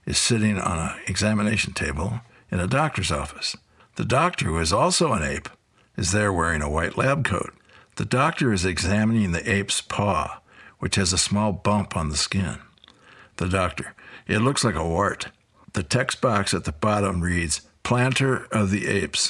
is sitting on an examination table in a doctor's office. The doctor, who is also an ape, is there wearing a white lab coat. The doctor is examining the ape's paw, which has a small bump on the skin. The doctor, it looks like a wart. The text box at the bottom reads, Planter of the Apes.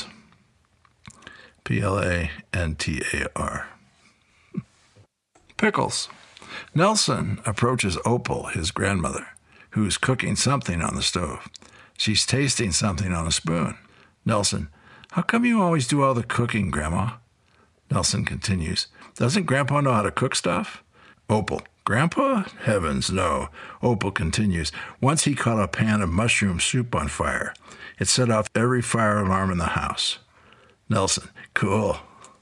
Plantar. Pickles. Nelson approaches Opal, his grandmother, who is cooking something on the stove. She's tasting something on a spoon. Nelson, how come you always do all the cooking, Grandma? Nelson continues, doesn't Grandpa know how to cook stuff? Opal, Grandpa? Heavens, no. Opal continues, once he caught a pan of mushroom soup on fire. It set off every fire alarm in the house. Nelson, cool.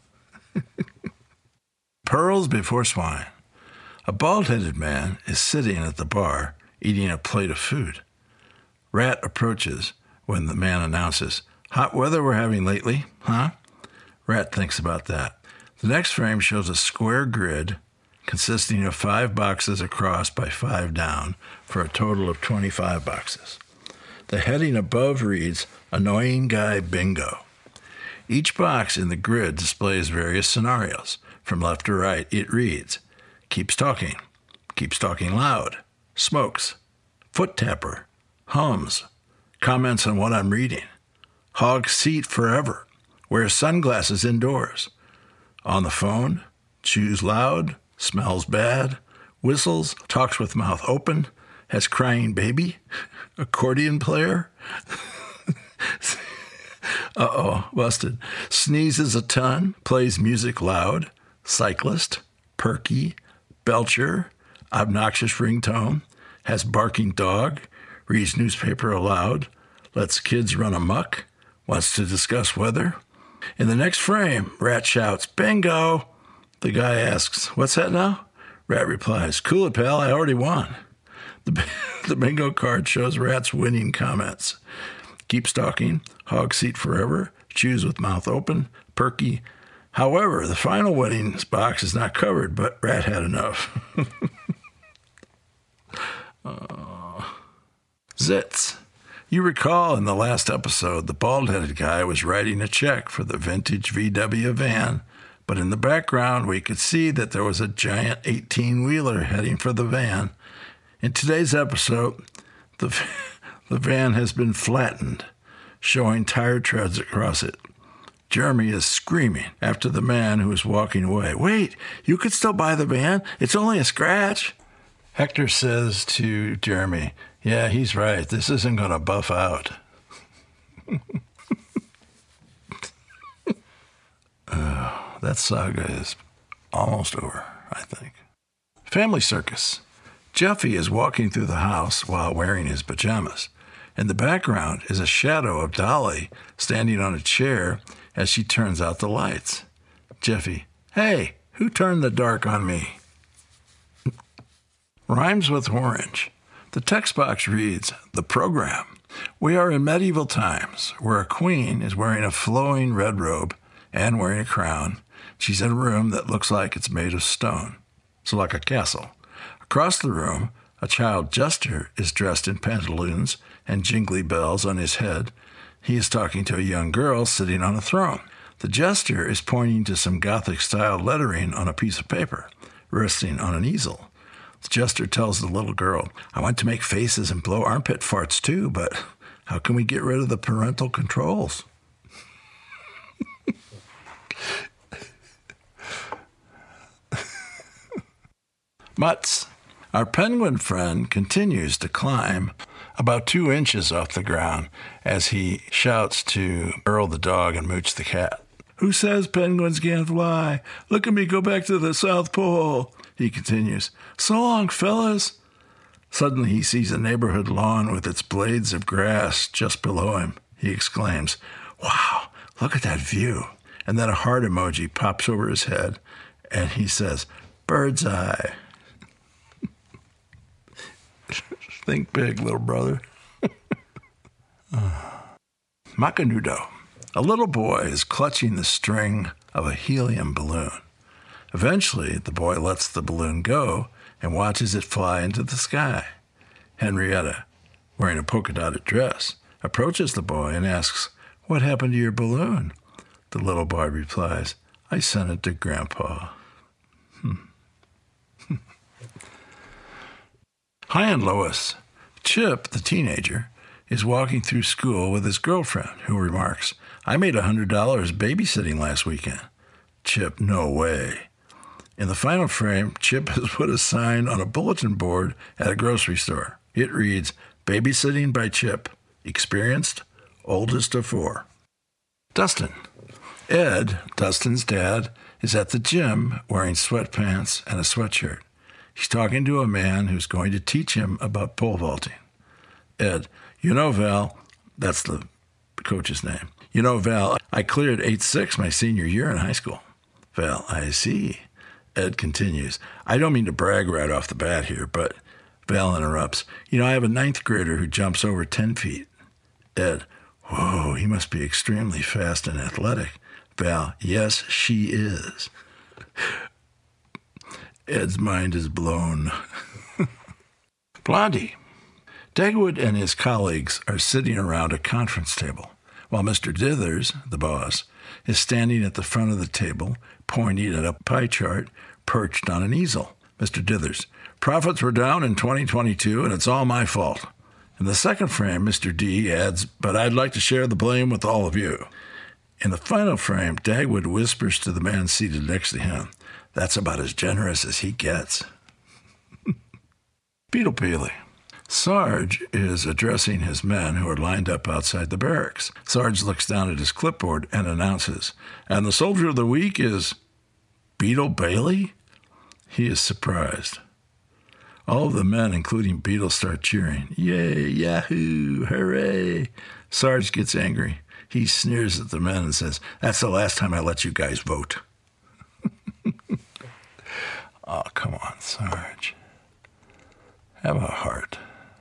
Pearls before swine. A bald-headed man is sitting at the bar eating a plate of food. Rat approaches when the man announces, hot weather we're having lately, huh? Rat thinks about that. The next frame shows a square grid consisting of 5 boxes across by 5 down for a total of 25 boxes. The heading above reads, Annoying Guy Bingo. Each box in the grid displays various scenarios. From left to right, it reads, keeps talking loud, smokes, foot tapper, hums, comments on what I'm reading, hog seat forever, wears sunglasses indoors, on the phone, chews loud, smells bad, whistles, talks with mouth open, has crying baby, accordion player, busted, sneezes a ton, plays music loud, cyclist, perky, belcher, obnoxious ringtone, has barking dog, reads newspaper aloud, lets kids run amok, wants to discuss weather. In the next frame, Rat shouts, bingo! The guy asks, what's that now? Rat replies, cool it, pal, I already won. The bingo card shows Rat's winning comments. Keeps talking, hog seat forever, chews with mouth open, perky. However, the final winning box is not covered, but Rat had enough. Zits. You recall in the last episode, the bald-headed guy was writing a check for the vintage VW van, but in the background we could see that there was a giant 18-wheeler heading for the van. In today's episode, the van has been flattened, showing tire treads across it. Jeremy is screaming after the man who is walking away. Wait, you could still buy the van? It's only a scratch. Hector says to Jeremy, yeah, he's right. This isn't going to buff out. That saga is almost over, I think. Family circus. Jeffy is walking through the house while wearing his pajamas. In the background is a shadow of Dolly standing on a chair as she turns out the lights. Jeffy, hey, who turned the dark on me? Rhymes with orange. The text box reads, the program. We are in medieval times where a queen is wearing a flowing red robe and wearing a crown. She's in a room that looks like it's made of stone. So like a castle. Across the room, a child jester is dressed in pantaloons and jingly bells on his head. He is talking to a young girl sitting on a throne. The jester is pointing to some Gothic-style lettering on a piece of paper, resting on an easel. The jester tells the little girl, I want to make faces and blow armpit farts too, but how can we get rid of the parental controls? Mutts. Our penguin friend continues to climb about 2 inches off the ground as he shouts to Earl the dog and Mooch the cat. Who says penguins can't fly? Look at me go back to the South Pole. He continues, so long, fellas. Suddenly he sees a neighborhood lawn with its blades of grass just below him. He exclaims, wow, look at that view. And then a heart emoji pops over his head, and he says, bird's eye. Think big, little brother. Macanudo. A little boy is clutching the string of a helium balloon. Eventually, the boy lets the balloon go and watches it fly into the sky. Henrietta. wearing a polka-dotted dress, approaches the boy and asks, "What happened to your balloon?" The little boy replies, "I sent it to Grandpa." Hi and Lois. Chip, the teenager, is walking through school with his girlfriend, who remarks, "I made $100 babysitting last weekend." Chip, "No way." In the final frame, Chip has put a sign on a bulletin board at a grocery store. It reads, "Babysitting by Chip. Experienced, oldest of 4. Dustin. Ed, Dustin's dad, is at the gym wearing sweatpants and a sweatshirt. He's talking to a man who's going to teach him about pole vaulting. Ed, "You know, Val," that's the coach's name. "You know, Val, I cleared 8.6 my senior year in high school." Val, "I see." Ed continues, "I don't mean to brag right off the bat here, but..." Val interrupts, "You know, I have a 9th grader who jumps over 10 feet. Ed, "Whoa, he must be extremely fast and athletic." Val, "Yes, she is." Ed's mind is blown. Blondie. Dagwood and his colleagues are sitting around a conference table, while Mr. Dithers, the boss, is standing at the front of the table, pointing at a pie chart perched on an easel. Mr. Dithers, "Profits were down in 2022, and it's all my fault." In the second frame, Mr. D adds, "But I'd like to share the blame with all of you." In the final frame, Dagwood whispers to the man seated next to him, "That's about as generous as he gets." Beetle Peely. Sarge is addressing his men who are lined up outside the barracks. Sarge looks down at his clipboard and announces, "And the soldier of the week is Beetle Bailey?" He is surprised. All of the men, including Beetle, start cheering. "Yay, yahoo, hooray." Sarge gets angry. He sneers at the men and says, "That's the last time I let you guys vote." Oh, come on, Sarge. Have a heart.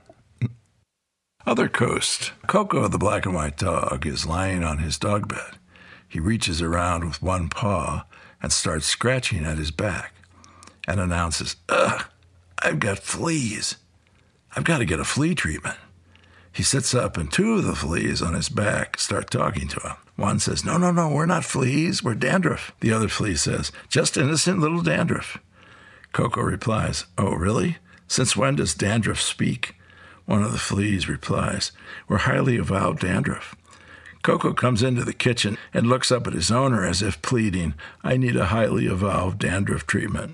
Other coast. Coco, the black and white dog, is lying on his dog bed. He reaches around with one paw and starts scratching at his back and announces, "Ugh, I've got fleas. I've got to get a flea treatment." He sits up and 2 of the fleas on his back start talking to him. One says, No, we're not fleas, we're dandruff." The other flea says, "Just innocent little dandruff." Coco replies, "Oh, really? Since when does dandruff speak?" One of the fleas replies, "We're highly evolved dandruff." Coco comes into the kitchen and looks up at his owner as if pleading, "I need a highly evolved dandruff treatment."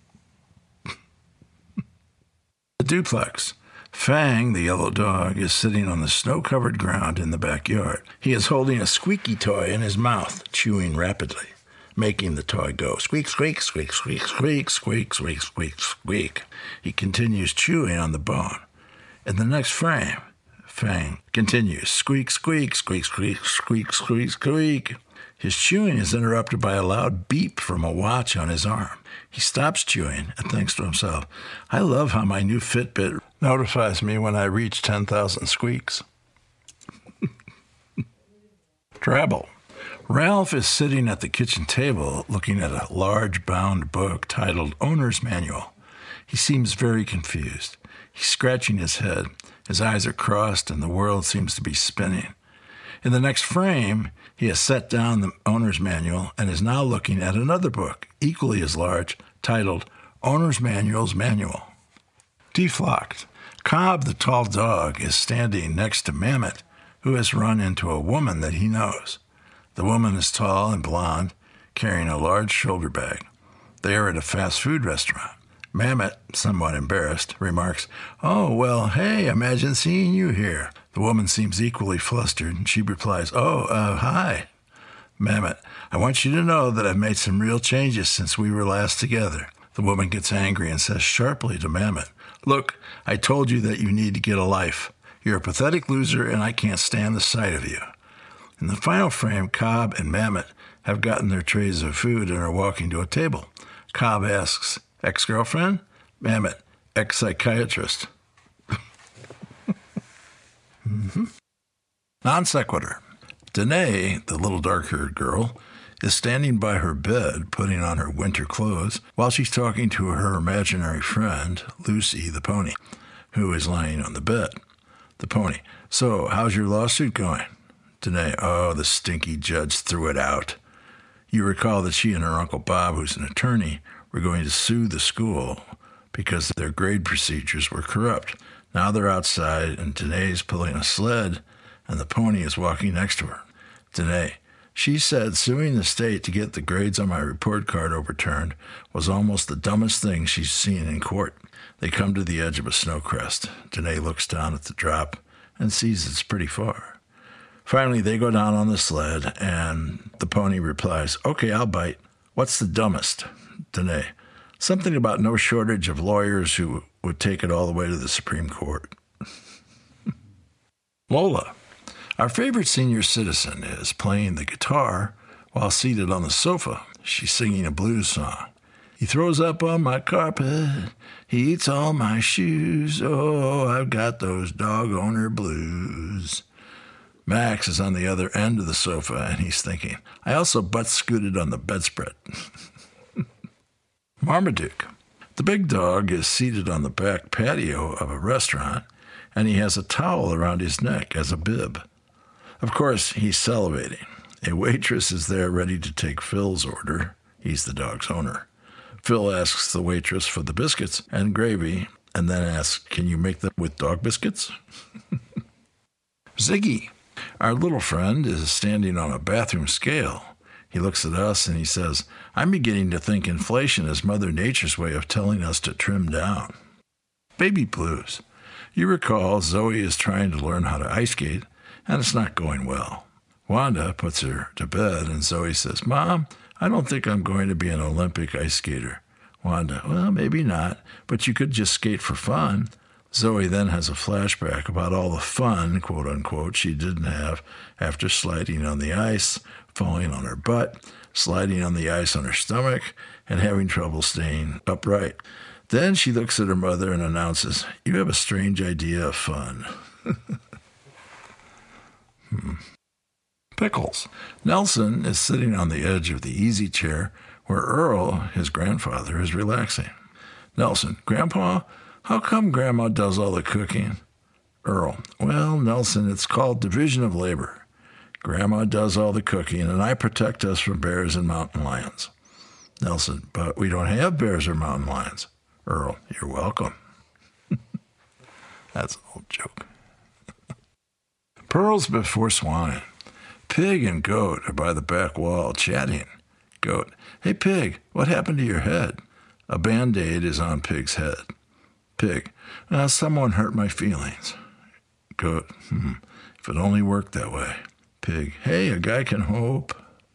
The duplex. Fang, the yellow dog, is sitting on the snow-covered ground in the backyard. He is holding a squeaky toy in his mouth, chewing rapidly, making the toy go squeak, squeak, squeak, squeak, squeak, squeak, squeak, squeak, squeak. He continues chewing on the bone. In the next frame, Fang continues squeak, squeak, squeak, squeak, squeak, squeak, squeak. His chewing is interrupted by a loud beep from a watch on his arm. He stops chewing and thinks to himself, "I love how my new Fitbit notifies me when I reach 10,000 squeaks." Drabble. Ralph is sitting at the kitchen table looking at a large bound book titled Owner's Manual. He seems very confused. He's scratching his head. His eyes are crossed and the world seems to be spinning. In the next frame, he has set down the owner's manual and is now looking at another book, equally as large, titled Owner's Manual's Manual. Deflocked. Cobb, the tall dog, is standing next to Mammoth, who has run into a woman that he knows. The woman is tall and blonde, carrying a large shoulder bag. They are at a fast food restaurant. Mammoth, somewhat embarrassed, remarks, "Oh, well, hey, imagine seeing you here." The woman seems equally flustered, and she replies, Hi. Mammoth, "I want you to know that I've made some real changes since we were last together." The woman gets angry and says sharply to Mammoth, "Look, I told you that you need to get a life. You're a pathetic loser, and I can't stand the sight of you." In the final frame, Cobb and Mammoth have gotten their trays of food and are walking to a table. Cobb asks, "Ex-girlfriend?" Mammoth, "Ex-psychiatrist." Non sequitur. Danae, the little dark-haired girl, is standing by her bed putting on her winter clothes while she's talking to her imaginary friend, Lucy the pony, who is lying on the bed. The pony. So, how's your lawsuit going? Danae. Oh, the stinky judge threw it out. You recall that she and her Uncle Bob, who's an attorney, were going to sue the school because their grade procedures were corrupt. Now they're outside, and Danae's pulling a sled, and the pony is walking next to her. Danae. She said suing the state to get the grades on my report card overturned was almost the dumbest thing she's seen in court. They come to the edge of a snow crest. Danae looks down at the drop and sees it's pretty far. Finally, they go down on the sled, and the pony replies, okay, I'll bite. What's the dumbest? Danae. Something about no shortage of lawyers who would take it all the way to the Supreme Court. Lola. Our favorite senior citizen is playing the guitar while seated on the sofa. She's singing a blues song. He throws up on my carpet. He eats all my shoes. Oh, I've got those dog owner blues. Max is on the other end of the sofa, and he's thinking, I also butt-scooted on the bedspread. Marmaduke. The big dog is seated on the back patio of a restaurant, and he has a towel around his neck as a bib. Of course, he's salivating. A waitress is there ready to take Phil's order. He's the dog's owner. Phil asks the waitress for the biscuits and gravy, and then asks, can you make them with dog biscuits? Ziggy. Our little friend is standing on a bathroom scale. He looks at us and he says, I'm beginning to think inflation is Mother Nature's way of telling us to trim down. Baby blues. You recall Zoe is trying to learn how to ice skate, and it's not going well. Wanda puts her to bed, and Zoe says, Mom, I don't think I'm going to be an Olympic ice skater. Wanda, well, maybe not, but you could just skate for fun. Zoe then has a flashback about all the fun, quote unquote, she didn't have after sliding on the ice, falling on her butt, sliding on the ice on her stomach, and having trouble staying upright. Then she looks at her mother and announces, you have a strange idea of fun. Pickles. Nelson is sitting on the edge of the easy chair where Earl, his grandfather, is relaxing. Nelson, Grandpa, how come Grandma does all the cooking? Earl, well, Nelson, it's called division of labor. Grandma does all the cooking, and I protect us from bears and mountain lions. Nelson, but we don't have bears or mountain lions. Earl, you're welcome. That's an old joke. Pearls before swine. Pig and Goat are by the back wall chatting. Goat, hey, Pig, what happened to your head? A Band-Aid is on Pig's head. Pig, someone hurt my feelings. Goat, if it only worked that way. Pig, hey, a guy can hope.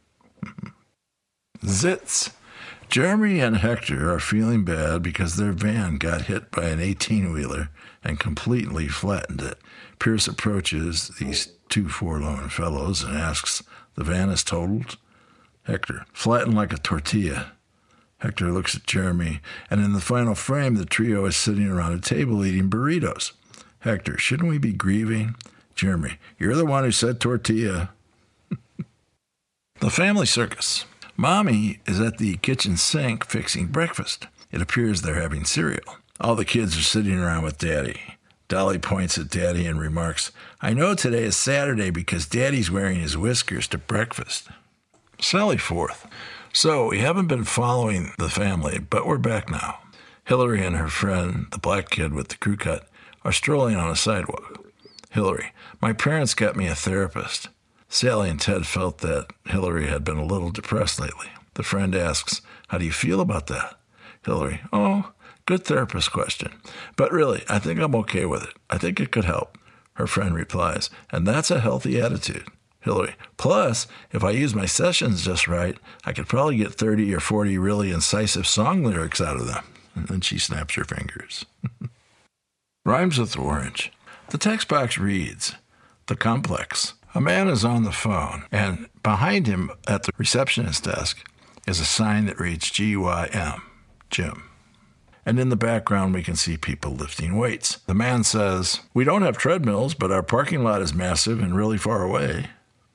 Zits. Jeremy and Hector are feeling bad because their van got hit by an 18-wheeler and completely flattened it. Pierce approaches these two forlorn fellows and asks, the van is totaled? Hector, flattened like a tortilla. Hector looks at Jeremy, and in the final frame, the trio is sitting around a table eating burritos. Hector, shouldn't we be grieving? Jeremy, you're the one who said tortilla. The family circus. Mommy is at the kitchen sink fixing breakfast. It appears they're having cereal. All the kids are sitting around with Daddy. Dolly points at Daddy and remarks, I know today is Saturday because Daddy's wearing his whiskers to breakfast. Sally Forth. So, we haven't been following the family, but we're back now. Hillary and her friend, the black kid with the crew cut, are strolling on a sidewalk. Hillary, my parents got me a therapist. Sally and Ted felt that Hillary had been a little depressed lately. The friend asks, how do you feel about that? Hillary, oh, good therapist question. But really, I think I'm okay with it. I think it could help. Her friend replies, and that's a healthy attitude. Hillary, plus, if I use my sessions just right, I could probably get 30 or 40 really incisive song lyrics out of them. And then she snaps her fingers. Rhymes with orange. The text box reads, The Complex. A man is on the phone, and behind him at the receptionist desk is a sign that reads GYM, Jim. And in the background, we can see people lifting weights. The man says, we don't have treadmills, but our parking lot is massive and really far away.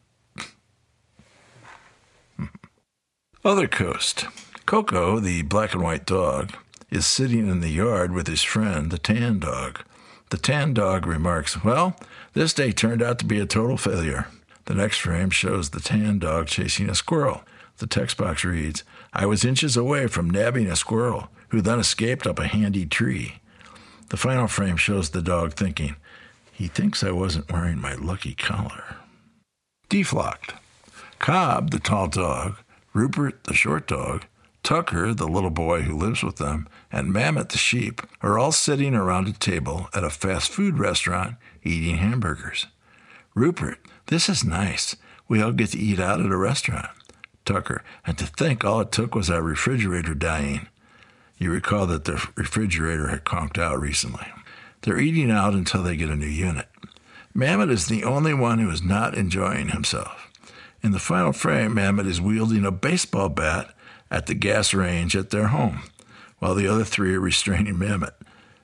Other coast. Coco, the black and white dog, is sitting in the yard with his friend, the tan dog. The tan dog remarks, "Well, this day turned out to be a total failure." The next frame shows the tan dog chasing a squirrel. The text box reads, "I was inches away from nabbing a squirrel, who then escaped up a handy tree." The final frame shows the dog thinking, "He thinks I wasn't wearing my lucky collar." Deflocked. Cobb, the tall dog, Rupert, the short dog, Tucker, the little boy who lives with them, and Mammoth, the sheep, are all sitting around a table at a fast food restaurant eating hamburgers. Rupert, "This is nice. We all get to eat out at a restaurant." Tucker, "And to think all it took was our refrigerator dying." You recall that the refrigerator had conked out recently. They're eating out until they get a new unit. Mammoth is the only one who is not enjoying himself. In the final frame, Mammoth is wielding a baseball bat at the gas range at their home, while the other three are restraining Mammoth.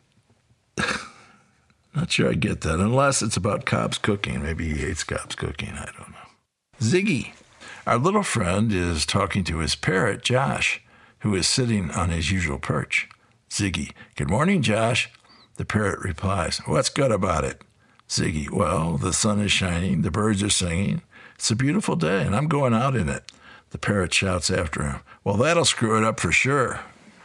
Not sure I get that, unless it's about Cobb's cooking. Maybe he hates Cobb's cooking. I don't know. Ziggy. Our little friend is talking to his parrot, Josh, who is sitting on his usual perch. Ziggy, "Good morning, Josh." The parrot replies, "What's good about it?" Ziggy, "Well, the sun is shining, the birds are singing. It's a beautiful day, and I'm going out in it." The parrot shouts after him, "Well, that'll screw it up for sure."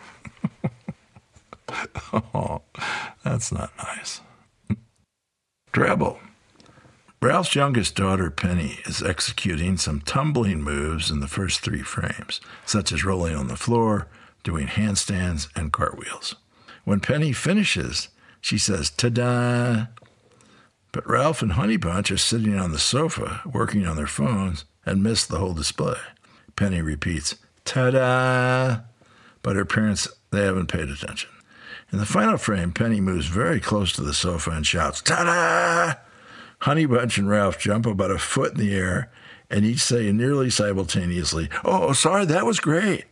Oh, that's not nice. Drabble. Ralph's youngest daughter, Penny, is executing some tumbling moves in the first 3 frames, such as rolling on the floor, doing handstands, and cartwheels. When Penny finishes, she says, "Ta-da!" But Ralph and Honey Bunch are sitting on the sofa, working on their phones, and miss the whole display. Penny repeats, "Ta-da!" But her parents, they haven't paid attention. In the final frame, Penny moves very close to the sofa and shouts, "Ta-da!" Honey Bunch and Ralph jump about a foot in the air and each say nearly simultaneously, "Oh, sorry, that was great."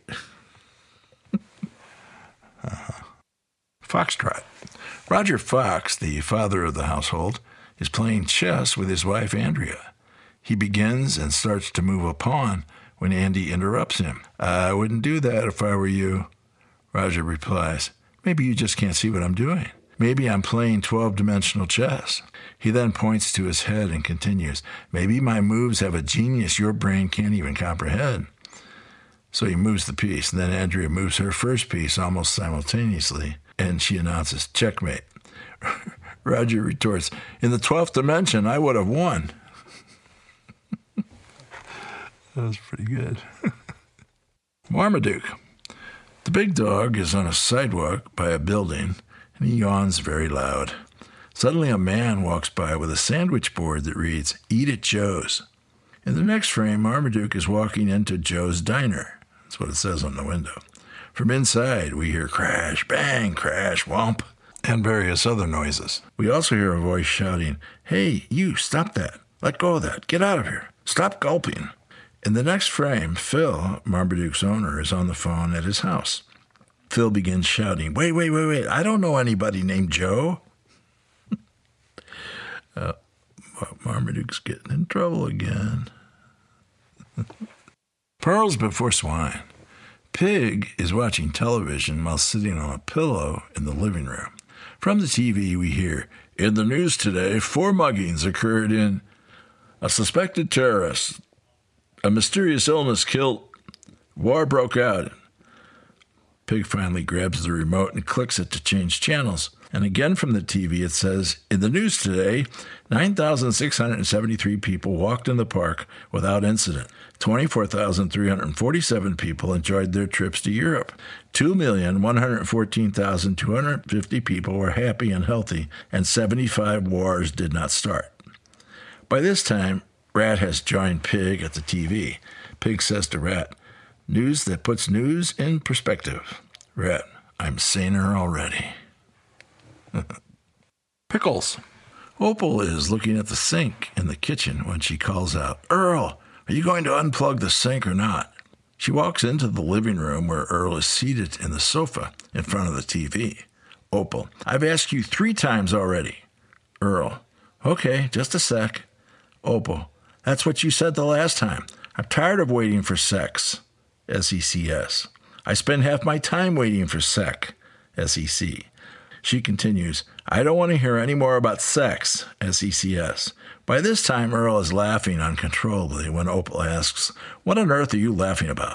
Foxtrot. Roger Fox, the father of the household, is playing chess with his wife, Andrea. He begins and starts to move a pawn when Andy interrupts him. "I wouldn't do that if I were you." Roger replies, "Maybe you just can't see what I'm doing. Maybe I'm playing 12-dimensional chess." He then points to his head and continues, "Maybe my moves have a genius your brain can't even comprehend." So he moves the piece, and then Andrea moves her first piece almost simultaneously, and she announces, "Checkmate." Roger retorts, "In the 12th dimension, I would have won." That was pretty good. Marmaduke. The big dog is on a sidewalk by a building, and he yawns very loud. Suddenly a man walks by with a sandwich board that reads, "Eat at Joe's." In the next frame, Marmaduke is walking into Joe's Diner. That's what it says on the window. From inside, we hear crash, bang, crash, whomp, and various other noises. We also hear a voice shouting, "Hey, you, stop that. Let go of that. Get out of here. Stop gulping." In the next frame, Phil, Marmaduke's owner, is on the phone at his house. Phil begins shouting, Wait, I don't know anybody named Joe." Marmaduke's getting in trouble again. Pearls before swine. Pig is watching television while sitting on a pillow in the living room. From the TV, we hear, "In the news today, 4 muggings occurred in a suspected terrorist. A mysterious illness killed. War broke out." Pig finally grabs the remote and clicks it to change channels. And again from the TV it says, "In the news today, 9,673 people walked in the park without incident. 24,347 people enjoyed their trips to Europe. 2,114,250 people were happy and healthy, and 75 wars did not start." By this time, Rat has joined Pig at the TV. Pig says to Rat, "News that puts news in perspective." Rat, "I'm saner already." Pickles. Opal is looking at the sink in the kitchen when she calls out, "Earl, are you going to unplug the sink or not?" She walks into the living room where Earl is seated in the sofa in front of the TV. Opal, "I've asked you 3 times already." Earl, "Okay, just a sec." Opal, "That's what you said the last time. I'm tired of waiting for sex." SECS. "I spend half my time waiting for sec." SEC. She continues, I don't want to hear any more about sex, SECS. By this time, Earl is laughing uncontrollably when Opal asks, what on earth are you laughing about?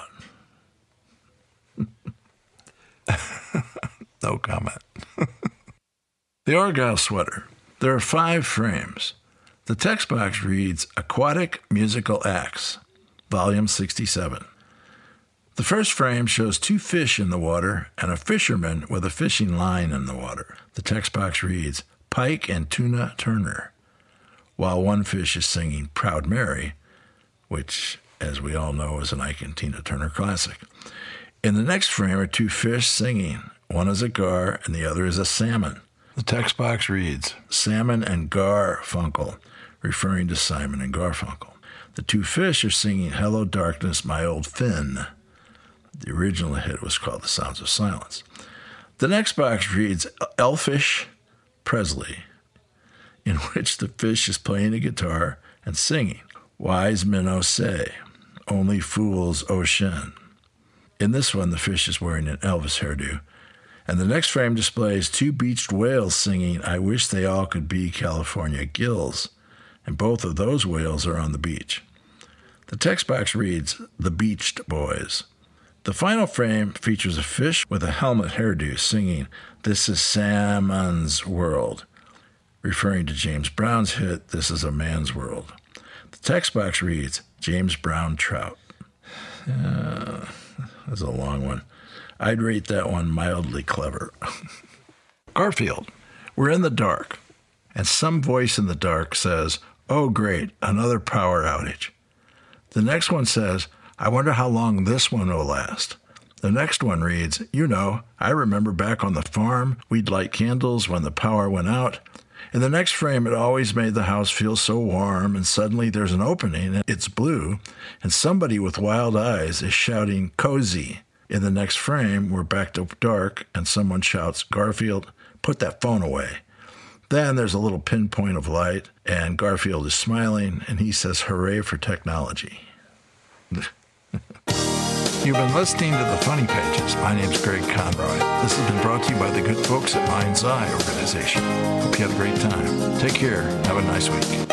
No comment. The Argyle Sweater. There are 5 frames. The text box reads, Aquatic Musical Acts, Volume 67. The first frame shows 2 fish in the water and a fisherman with a fishing line in the water. The text box reads, Pike and Tuna Turner, while one fish is singing Proud Mary, which, as we all know, is an Ike and Tina Turner classic. In the next frame are 2 fish singing. One is a gar and the other is a salmon. The text box reads, Salmon and Garfunkel, referring to Simon and Garfunkel. The 2 fish are singing Hello Darkness, My Old Finn. The original hit was called The Sounds of Silence. The next box reads, Elfish Presley, in which the fish is playing a guitar and singing, Wise minnow say, Only fools ocean. In this one, the fish is wearing an Elvis hairdo. And the next frame displays 2 beached whales singing, I Wish They All Could Be California Gills. And both of those whales are on the beach. The text box reads, The Beached Boys. The final frame features a fish with a helmet hairdo singing, This is Salmon's World, referring to James Brown's hit, This is a Man's World. The text box reads, James Brown Trout. That's a long one. I'd rate that one mildly clever. Garfield. We're in the dark, and some voice in the dark says, Oh, great, another power outage. The next one says, I wonder how long this one will last. The next one reads, You know, I remember back on the farm, we'd light candles when the power went out. In the next frame, it always made the house feel so warm, and suddenly there's an opening, and it's blue, and somebody with wild eyes is shouting, Cozy. In the next frame, we're back to dark, and someone shouts, Garfield, put that phone away. Then there's a little pinpoint of light, and Garfield is smiling, and he says, Hooray for technology. You've been listening to The Funny Pages. My name's Greg Conroy. This has been brought to you by the good folks at Mind's Eye Organization. Hope you had a great time. Take care. Have a nice week.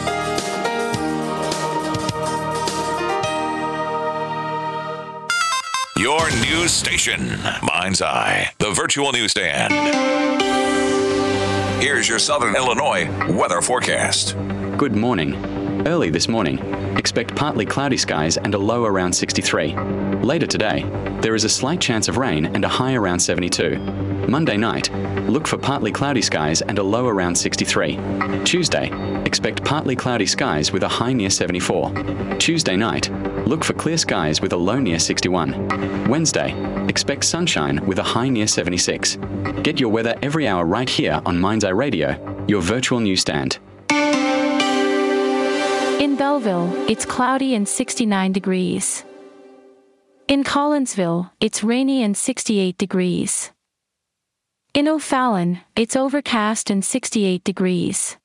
Your news station, Mind's Eye, the virtual newsstand. Here's your Southern Illinois weather forecast. Good morning. Early this morning, expect partly cloudy skies and a low around 63. Later today, there is a slight chance of rain and a high around 72. Monday night, look for partly cloudy skies and a low around 63. Tuesday, expect partly cloudy skies with a high near 74. Tuesday night, look for clear skies with a low near 61. Wednesday, expect sunshine with a high near 76. Get your weather every hour right here on Mind's Eye Radio, your virtual newsstand. In Belleville, it's cloudy and 69 degrees. In Collinsville, it's rainy and 68 degrees. In O'Fallon, it's overcast and 68 degrees.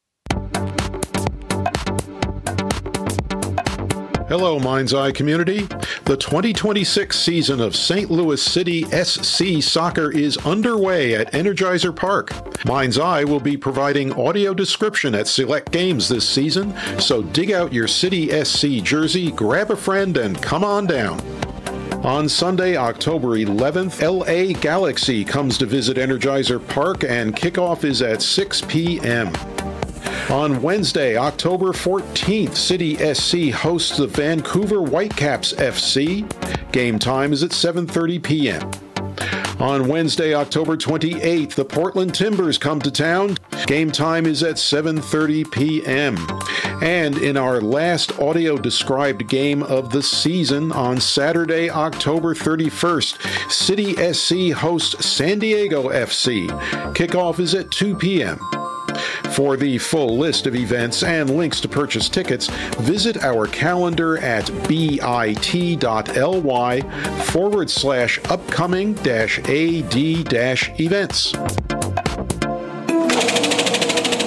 Hello, Mind's Eye community. The 2026 season of St. Louis City SC Soccer is underway at Energizer Park. Mind's Eye will be providing audio description at select games this season, so dig out your City SC jersey, grab a friend, and come on down. On Sunday, October 11th, LA Galaxy comes to visit Energizer Park, and kickoff is at 6 p.m. On Wednesday, October 14th, City SC hosts the Vancouver Whitecaps FC. Game time is at 7:30 p.m. On Wednesday, October 28th, the Portland Timbers come to town. Game time is at 7:30 p.m. And in our last audio-described game of the season, on Saturday, October 31st, City SC hosts San Diego FC. Kickoff is at 2 p.m. For the full list of events and links to purchase tickets, visit our calendar at bit.ly/upcoming-AD-events. We're listening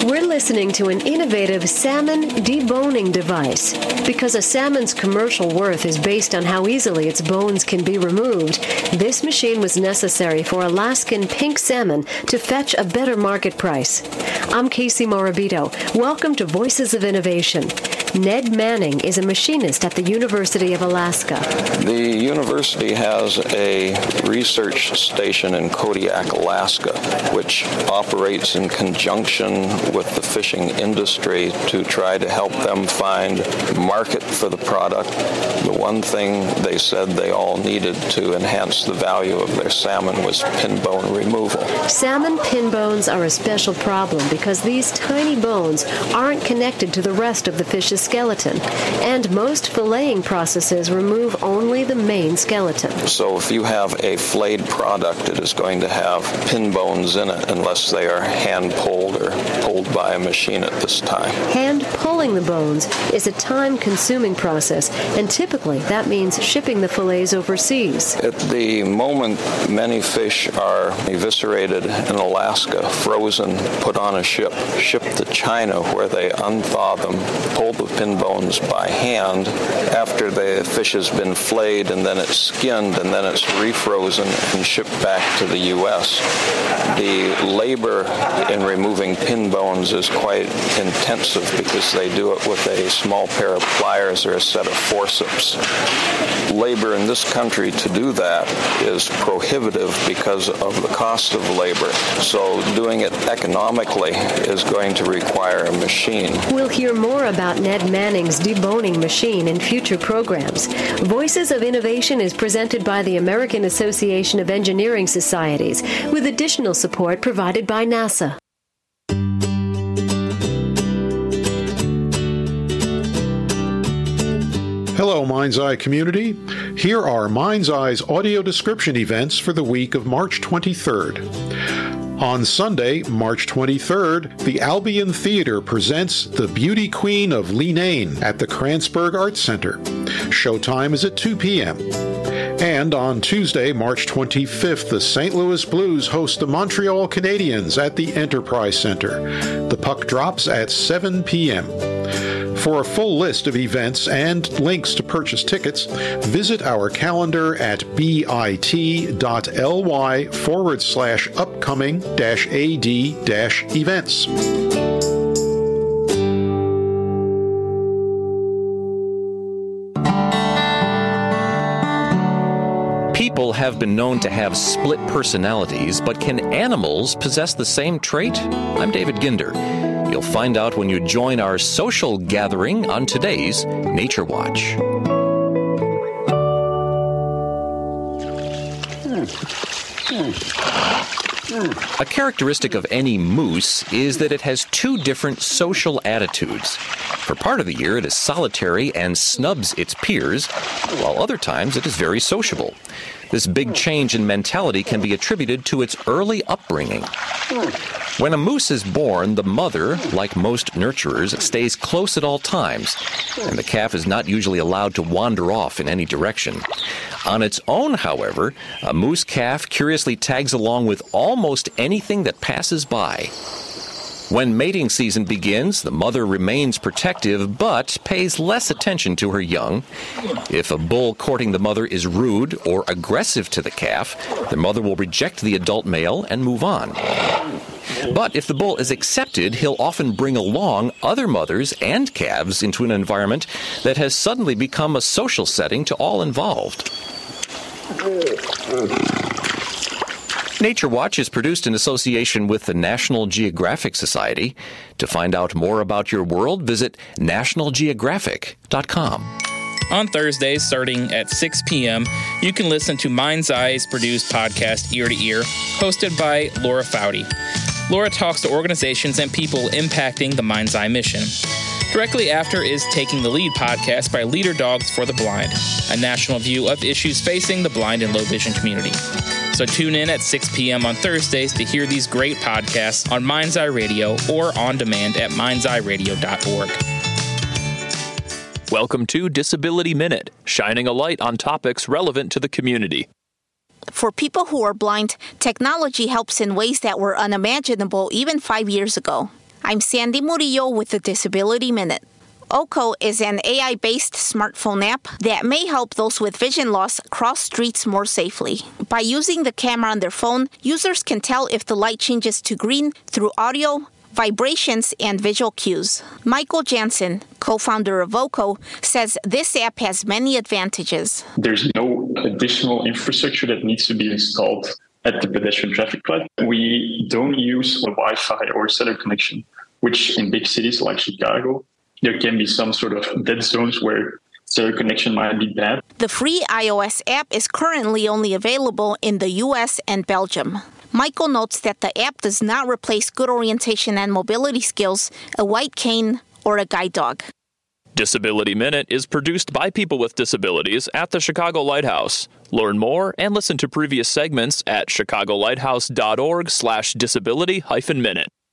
listening to an innovative salmon deboning device. Because a salmon's commercial worth is based on how easily its bones can be removed, this machine was necessary for Alaskan pink salmon to fetch a better market price. I'm Casey Morabito. Welcome to Voices of Innovation. Ned Manning is a machinist at the University of Alaska. The university has a research station in Kodiak, Alaska, which operates in conjunction with the fishing industry to try to help them find market for the product. The one thing they said they all needed to enhance the value of their salmon was pin bone removal. Salmon pin bones are a special problem because these tiny bones aren't connected to the rest of the fish's skeleton, and most filleting processes remove only the main skeleton. So if you have a flayed product, it is going to have pin bones in it unless they are hand-pulled or pulled by a machine at this time. Hand-pulling the bones is a time-consuming process, and typically that means shipping the fillets overseas. At the moment, many fish are eviscerated in Alaska, frozen, put on a ship, shipped to China where they unthaw them, pull the pin bones by hand. After the fish has been flayed and then it's skinned and then it's refrozen and shipped back to the U.S. The labor in removing pin bones is quite intensive because they do it with a small pair of pliers or a set of forceps. Labor in this country to do that is prohibitive because of the cost of labor. So doing it economically is going to require a machine. We'll hear more about Ned Manning's deboning machine in future programs. Voices of Innovation is presented by the American Association of Engineering Societies, with additional support provided by NASA. Hello, Mind's Eye community. Here are Mind's Eye's audio description events for the week of March 23rd. On Sunday, March 23rd, the Albion Theater presents The Beauty Queen of Leenane at the Kranzberg Arts Center. Showtime is at 2 p.m. And on Tuesday, March 25th, the St. Louis Blues host the Montreal Canadiens at the Enterprise Center. The puck drops at 7 p.m. For a full list of events and links to purchase tickets, visit our calendar at bit.ly/upcoming-ad-events. People have been known to have split personalities, but can animals possess the same trait? I'm David Ginder. You'll find out when you join our social gathering on today's Nature Watch. A characteristic of any moose is that it has two different social attitudes. For part of the year, it is solitary and snubs its peers, while other times it is very sociable. This big change in mentality can be attributed to its early upbringing. When a moose is born, the mother, like most nurturers, stays close at all times, and the calf is not usually allowed to wander off in any direction. On its own, however, a moose calf curiously tags along with almost anything that passes by. When mating season begins, the mother remains protective but pays less attention to her young. If a bull courting the mother is rude or aggressive to the calf, the mother will reject the adult male and move on. But if the bull is accepted, he'll often bring along other mothers and calves into an environment that has suddenly become a social setting to all involved. Nature Watch is produced in association with the National Geographic Society. To find out more about your world, visit nationalgeographic.com. On Thursdays, starting at 6 p.m., you can listen to Mind's Eye's produced podcast, Ear to Ear, hosted by Laura Foudy. Laura talks to organizations and people impacting the Mind's Eye mission. Directly after is Taking the Lead podcast by Leader Dogs for the Blind, a national view of issues facing the blind and low vision community. So tune in at 6 p.m. on Thursdays to hear these great podcasts on Mind's Eye Radio or on demand at mindseyeradio.org. Welcome to Disability Minute, shining a light on topics relevant to the community. For people who are blind, technology helps in ways that were unimaginable even 5 years ago. I'm Sandy Murillo with the Disability Minute. Oko is an AI-based smartphone app that may help those with vision loss cross streets more safely. By using the camera on their phone, users can tell if the light changes to green through audio, vibrations, and visual cues. Michael Jansen, co-founder of Oko, says this app has many advantages. There's no additional infrastructure that needs to be installed at the pedestrian traffic light. We don't use a Wi-Fi or cellular connection, which in big cities like Chicago, there can be some sort of dead zones where cellular connection might be bad. The free iOS app is currently only available in the US and Belgium. Michael notes that the app does not replace good orientation and mobility skills, a white cane, or a guide dog. Disability Minute is produced by people with disabilities at the Chicago Lighthouse. Learn more and listen to previous segments at chicagolighthouse.org/disability-minute.